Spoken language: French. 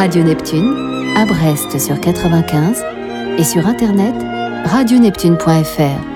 Radio Neptune, à Brest sur 95 et sur internet radioneptune.fr.